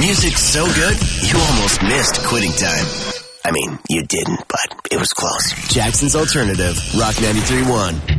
Music's so good, you almost missed quitting time. I mean, you didn't, but it was close. Jackson's Alternative, Rock 93.1.